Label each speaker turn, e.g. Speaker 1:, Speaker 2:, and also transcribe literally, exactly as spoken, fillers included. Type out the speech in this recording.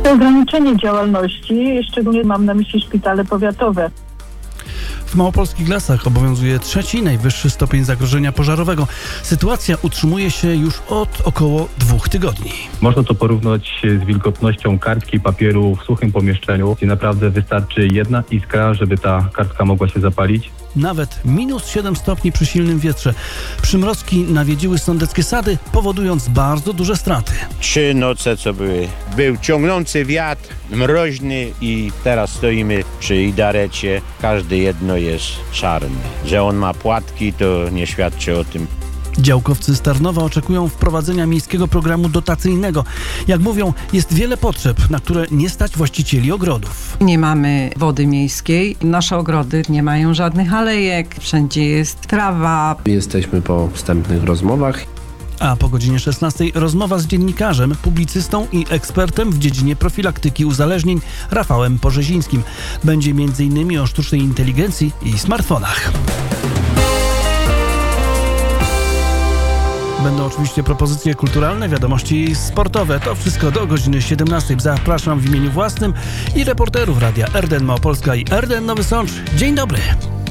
Speaker 1: Ograniczenie działalności, szczególnie mam na myśli szpitale powiatowe.
Speaker 2: W małopolskich lasach obowiązuje trzeci, najwyższy stopień zagrożenia pożarowego. Sytuacja utrzymuje się już od około dwóch tygodni.
Speaker 3: Można to porównać z wilgotnością kartki papieru w suchym pomieszczeniu, gdzie naprawdę wystarczy jedna iskra, żeby ta kartka mogła się zapalić.
Speaker 2: Nawet minus siedem stopni przy silnym wietrze. Przymrozki nawiedziły sądeckie sady, powodując bardzo duże straty.
Speaker 4: Trzy noce, co były. Był ciągnący wiatr, mroźny i teraz stoimy przy idarecie. Każdy jedno jest czarny. Że on ma płatki, to nie świadczy o tym.
Speaker 2: Działkowcy z Tarnowa oczekują wprowadzenia miejskiego programu dotacyjnego. Jak mówią, jest wiele potrzeb, na które nie stać właścicieli ogrodów.
Speaker 5: Nie mamy wody miejskiej, nasze ogrody nie mają żadnych alejek, wszędzie jest trawa.
Speaker 6: Jesteśmy po wstępnych rozmowach.
Speaker 2: A po godzinie szesnastej rozmowa z dziennikarzem, publicystą i ekspertem w dziedzinie profilaktyki uzależnień Rafałem Porzezińskim. Będzie między innymi o sztucznej inteligencji i smartfonach. Będą oczywiście propozycje kulturalne, wiadomości sportowe. To wszystko do godziny siedemnastej. Zapraszam w imieniu własnym i reporterów radia R D N Małopolska i R D N Nowy Sącz. Dzień dobry.